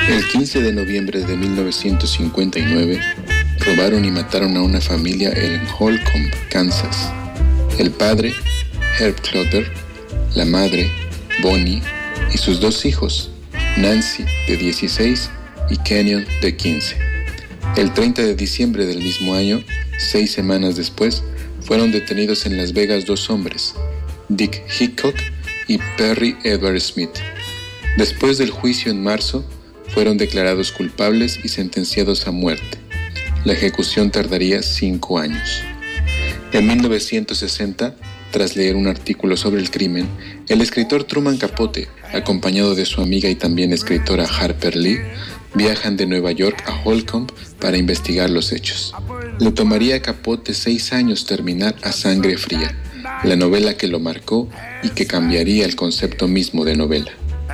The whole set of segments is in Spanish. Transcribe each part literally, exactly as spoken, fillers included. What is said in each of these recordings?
El quince de noviembre de mil novecientos cincuenta y nueve, robaron y mataron a una familia en Holcomb, Kansas. El padre, Herb Clutter, la madre, Bonnie, y sus dos hijos, Nancy, de dieciséis, y Kenyon, de quince. El treinta de diciembre del mismo año, seis semanas después, fueron detenidos en Las Vegas dos hombres, Dick Hickok y Perry Edward Smith. Después del juicio en marzo, fueron declarados culpables y sentenciados a muerte. La ejecución tardaría cinco años. En mil novecientos sesenta, tras leer un artículo sobre el crimen, el escritor Truman Capote, acompañado de su amiga y también escritora Harper Lee, viajan de Nueva York a Holcomb para investigar los hechos. Le tomaría a Capote seis años terminar A Sangre Fría, la novela que lo marcó y que cambiaría el concepto mismo de novela.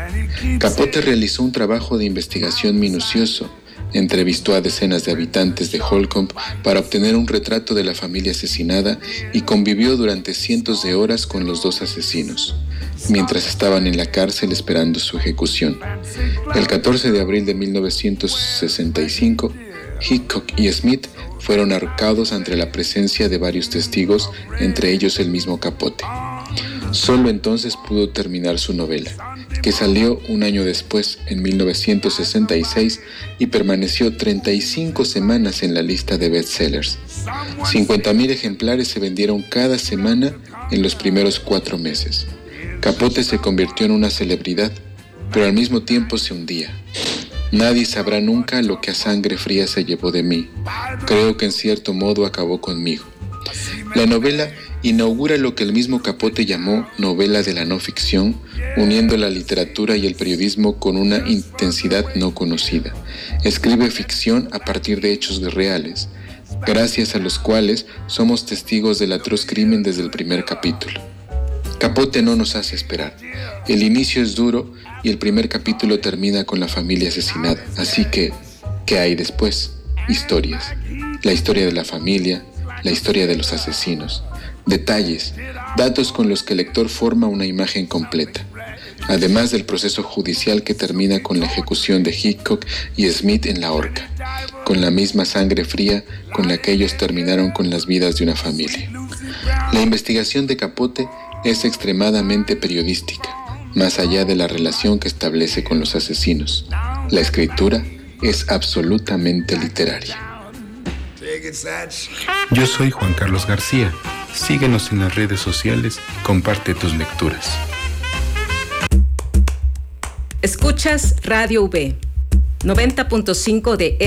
Capote realizó un trabajo de investigación minucioso. Entrevistó a decenas de habitantes de Holcomb para obtener un retrato de la familia asesinada y convivió durante cientos de horas con los dos asesinos, mientras estaban en la cárcel esperando su ejecución. El catorce de abril de mil novecientos sesenta y cinco, Hickok y Smith fueron ahorcados ante la presencia de varios testigos, entre ellos el mismo Capote. Solo entonces pudo terminar su novela, que salió un año después, en mil novecientos sesenta y seis, y permaneció treinta y cinco semanas en la lista de bestsellers. cincuenta mil ejemplares se vendieron cada semana en los primeros cuatro meses. Capote se convirtió en una celebridad, pero al mismo tiempo se hundía. Nadie sabrá nunca lo que A Sangre Fría se llevó de mí. Creo que en cierto modo acabó conmigo. La novela inaugura lo que el mismo Capote llamó novela de la no ficción, uniendo la literatura y el periodismo con una intensidad no conocida. Escribe ficción a partir de hechos reales, gracias a los cuales somos testigos del atroz crimen desde el primer capítulo. Capote no nos hace esperar. El inicio es duro y el primer capítulo termina con la familia asesinada. Así que, ¿qué hay después? Historias. La historia de la familia, la historia de los asesinos. Detalles, datos con los que el lector forma una imagen completa. Además del proceso judicial que termina con la ejecución de Hickok y Smith en la horca, con la misma sangre fría con la que ellos terminaron con las vidas de una familia. La investigación de Capote es extremadamente periodística, más allá de la relación que establece con los asesinos. La escritura es absolutamente literaria. Yo soy Juan Carlos García. Síguenos en las redes sociales y comparte tus lecturas. Escuchas Radio V, noventa punto cinco de